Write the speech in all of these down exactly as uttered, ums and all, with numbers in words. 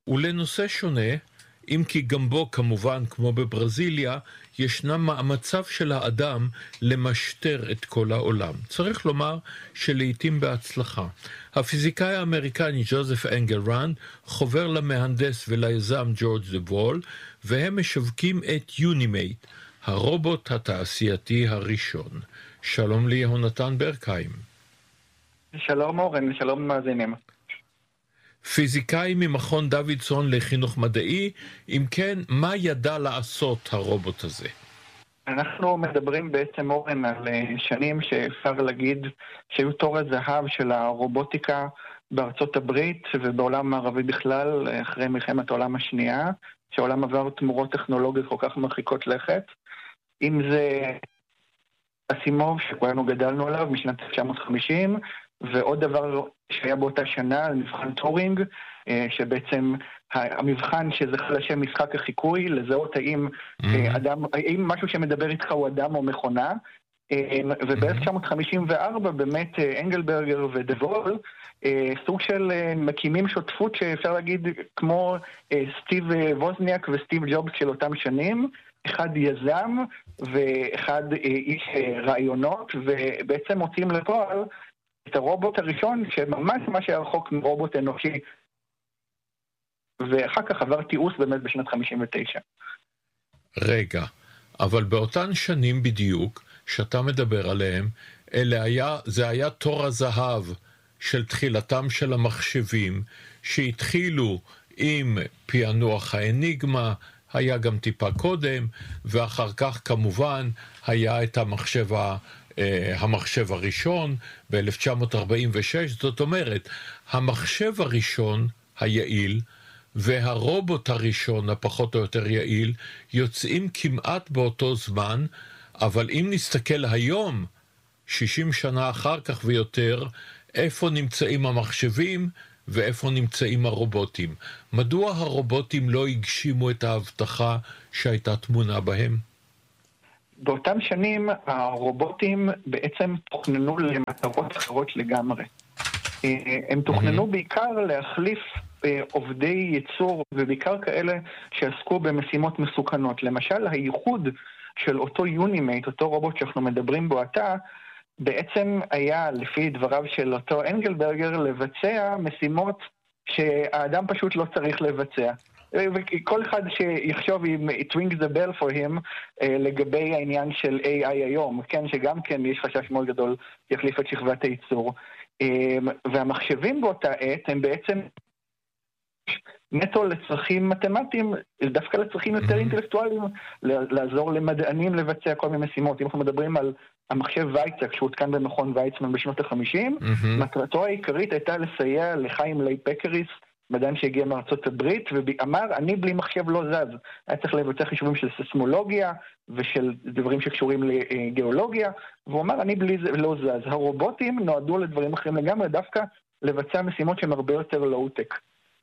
ולנושא שונה, אם כי גם בו כמובן כמו בברזיליה, ישנם מאמציו של האדם למשטר את כל העולם. צריך לומר שלעיתים בהצלחה. הפיזיקאי האמריקני ג'וזף אנגלראנד חובר למהנדס וליזם ג'ורג' דבול, והם משווקים את יונימייט, הרובוט התעשייתי הראשון. שלום לי יהונתן ברקהיים. שלום אורן, שלום מאזינים. פיזיקאי ממכון דוידסון לחינוך מדעי, אם כן, מה ידע לעשות הרובוט הזה? אנחנו מדברים בעצם אורן על שנים שאפשר להגיד שהיו תור הזהב של הרובוטיקה בארצות הברית ובעולם המערבי בכלל, אחרי מלחמת העולם השנייה, שהעולם עבר תמורות טכנולוגיות כל כך מרחיקות לכת. אם זה אסימוב שכולנו גדלנו עליו משנת תשע מאות וחמישים, ועוד דבר שהיה באותה שנה, מבחן טורינג, שבעצם המבחן שזכה לשם משחק החיקוי, לזהות האם, mm-hmm. אדם, האם משהו שמדבר איתך הוא אדם או מכונה, וב-אלף תשע מאות חמישים וארבע באמת אנגלברגר ודבול, סוג של מקימים שותפות שאפשר להגיד כמו סטיב ווזניאק וסטיב ג'ובס של אותם שנים, אחד יזם ואחד איש רעיונות, ובעצם מוצאים לפועל את הרובוט הראשון שממש ממש היה רחוק מרובוט אנושי, ואחר כך עבר תיעוש באמת בשנת חמישים ותשע. רגע, אבל באותן שנים בדיוק שאתה מדבר עליהם, אלה היה, זה היה תור הזהב של תחילתם של המחשבים, שהתחילו עם פענוח האניגמה, היה גם טיפה קודם, ואחר כך כמובן היה את המחשב ה... המחשב הראשון ב-אלף תשע מאות ארבעים ושש, זאת אומרת, המחשב הראשון היעיל והרובוט הראשון הפחות או יותר יעיל יוצאים כמעט באותו זמן, אבל אם נסתכל היום, שישים שנה אחר כך ויותר, איפה נמצאים המחשבים ואיפה נמצאים הרובוטים? מדוע הרובוטים לא הגשימו את ההבטחה שהייתה תמונה בהם? באותם שנים הרובוטים בעצם תוכננו למטרות אחרות לגמרי. הם תוכננו mm-hmm. בעיקר להחליף עובדי ייצור, ובעיקר כאלה שעסקו במשימות מסוכנות. למשל, הייחוד של אותו יונימייט, אותו רובוט שאנחנו מדברים בו עתה, בעצם היה, לפי דבריו של אותו אנגלברגר, לבצע משימות שהאדם פשוט לא צריך לבצע. וכל אחד שיחשוב אם it rings the bell for him לגבי העניין של איי איי היום, כן, שגם כן יש חשש מאוד גדול יחליף את שכבת הייצור. והמחשבים באותה עת הם בעצם נטו לצרכים מתמטיים, דווקא לצרכים יותר אינטלקטואליים, לעזור למדענים לבצע כל מיני משימות. אם אנחנו מדברים על המחשב וייצק שהותקן במכון ויצמן בשנות ה-חמישים, מטרתו העיקרית הייתה לסייע לחיים לי פקריס, מדען שהגיע מארצות הברית, ואמר, אני בלי מחשב לא זז. היה צריך לבצע חישובים של ססמולוגיה, ושל דברים שקשורים לגיאולוגיה, והוא אמר, אני בלי זה לא זז. הרובוטים נועדו לדברים אחרים לגמרי, דווקא לבצע משימות שהן הרבה יותר לואו-טק.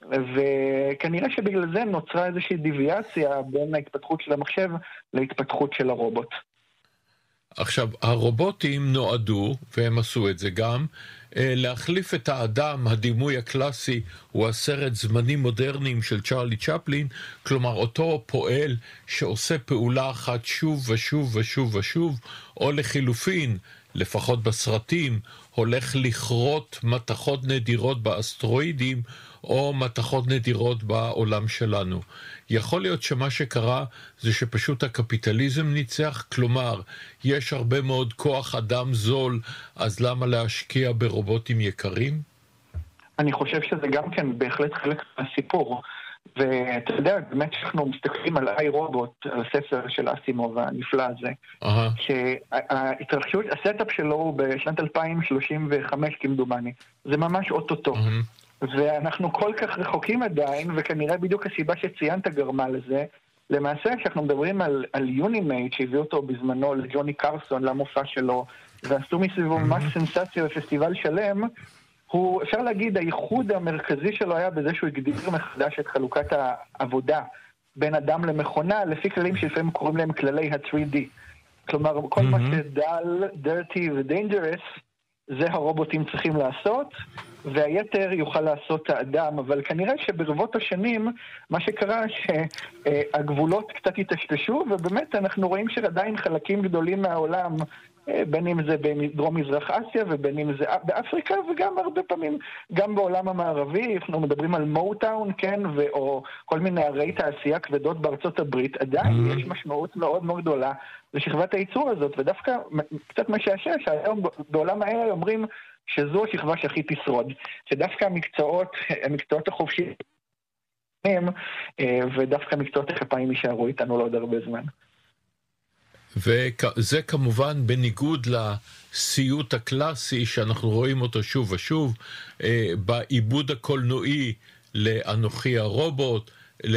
וכנראה שבגלל זה נוצרה איזושהי דיוויאציה בין ההתפתחות של המחשב להתפתחות של הרובוט. עכשיו, הרובוטים נועדו, והם עשו את זה גם, להחליף את האדם. הדימוי הקלאסי הוא הסרט זמנים מודרניים של צ'רלי צ'פלין, כלומר אותו פועל שעושה פעולה אחת שוב ושוב ושוב ושוב, או לחילופין, לפחות בסרטים, הולך לכרות מתכות נדירות באסטרואידים, או מתכות נדירות בעולם שלנו. יכול להיות שמה שקרה זה שפשוט הקפיטליזם ניצח, כלומר, יש הרבה מאוד כוח אדם זול, אז למה להשקיע ברובוטים יקרים? אני חושב שזה גם כן בהחלט חלק מהסיפור. ואתה יודע, באמת שאנחנו מסתכלים על איי רובוט, על הספר של אסימוב הנפלא הזה, uh-huh. שההתרחשות, הסטאפ שלו הוא בשנת אלפיים שלושים וחמש כמדומני. זה ממש אוטוטו. Uh-huh. ואנחנו כל כך רחוקים עדיין, וכנראה בדיוק הסיבה שציינת גרמה לזה, למעשה שאנחנו מדברים על, על יונימייט, שהביא אותו בזמנו לג'וני קרסון, למופע שלו, ועשו מסביבו ממש סנסציה בפסטיבל שלם, הוא, אפשר להגיד, הייחוד המרכזי שלו היה בזה שהוא הגדיר מחדש את חלוקת העבודה בין אדם למכונה, לפי כללים שלפעמים קוראים להם כללי ה-תרי די. כלומר, כל מה שדל, dirty ו-dangerous, זה הרובוטים צריכים לעשות, והיתר יוכל לעשות האדם, אבל כנראה שברבות השנים מה שקרה שהגבולות קצת התשתשו, ובאמת אנחנו רואים שעדיין חלקים גדולים מהעולם, בין אם זה בדרום מזרח אסיה ובין אם זה באפריקה, וגם הרבה פעמים גם בעולם המערבי, אנחנו מדברים על מוטאון, כן, או כל מיני ערי תעשייה כבדות בארצות הברית, עדיין יש משמעות מאוד מאוד גדולה לשכבת הייצור הזאת, ודווקא קצת משעשע שהיום בעולם האלה אומרים שזו השכבה שהכי תשרוד, שדווקא המקצועות, המקצועות החופשיים, ודווקא מקצועות הכפיים יישארו איתנו לעוד הרבה זמן. וזה כמובן בניגוד לסיוט הקלאסי שאנחנו רואים אותו שוב ושוב, בעיבוד הקולנועי לאנוכי הרובוט,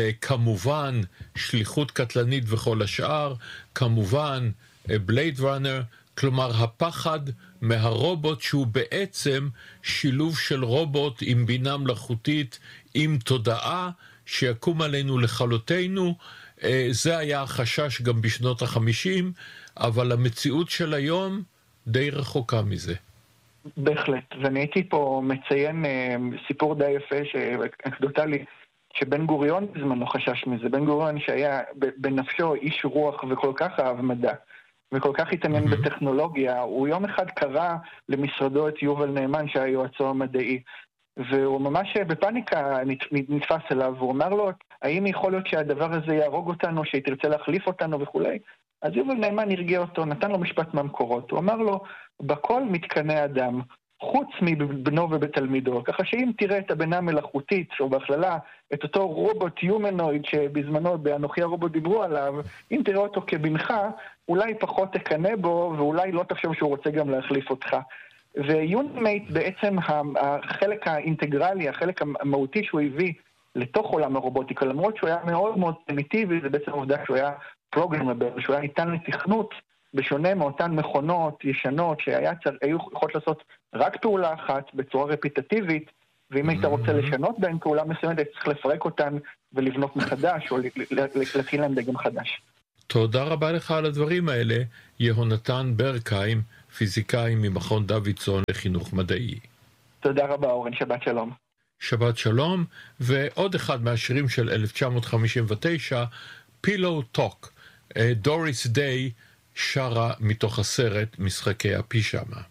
כמובן שליחות קטלנית וכל השאר, כמובן בלייד ראנר, כלומר הפחד מהרובוט שהוא בעצם שילוב של רובוט עם בינה מלאכותית, עם תודעה שיקום עלינו לכלותנו. זה היה החשש גם בשנות החמישים, אבל המציאות של היום די רחוקה מזה. בהחלט, ואני הייתי פה מציין סיפור די יפה שאקדוטלי, שבן גוריון בזמנו חשש מזה. בן גוריון שהיה בנפשו איש רוח וכל כך אהב מדע, וכל כך התעניין mm-hmm. בטכנולוגיה, הוא יום אחד קרא למשרדו את יובל נאמן שהיה יועצו המדעי, והוא ממש בפאניקה נתפס אליו, והוא אמר לו, האם יכול להיות שהדבר הזה יהרוג אותנו, שתרצה להחליף אותנו וכולי? אז יובל נאמן הרגיע אותו, נתן לו משפט מהמקורות, הוא אמר לו, בכל מתקני אדם, חוץ מבנו ובתלמידו, ככה שאם תראה את הבינה המלאכותית, או בהכללה, את אותו רובוט יומנויד שבזמנו באנוכי הרובוט דיברו עליו, אם תראה אותו כבנך, אולי פחות תקנה בו, ואולי לא תחשוב שהוא רוצה גם להחליף אותך. ויונימייט בעצם החלק האינטגרלי, החלק המהותי שהוא הביא לתוך עולם הרובוטיקה, למרות שהוא היה מאוד מאוד פרימיטיבי, זה בעצם עובדה שהוא היה פרוגרמבל, שהוא היה ניתן לתכנות, בשונה מאותן מכונות ישנות שהיו יכולות לעשות רק פעולה אחת בצורה רפיטטיבית, ואם היית רוצה לשנות בהן פעולה מסוימת, היית צריך לפרק אותן ולבנות מחדש, או להתחיל להם דגם חדש. תודה רבה לך על הדברים האלה, יהונתן ברקהיים, פיזיקאי ממכון דוידסון לחינוך מדעי. תודה רבה אורן, שבת שלום. שבת שלום, ועוד אחד מהשירים של אלף תשע מאות חמישים ותשע, Pillow Talk, דוריס דיי שרה מתוך הסרט משחקי הפיג'מה.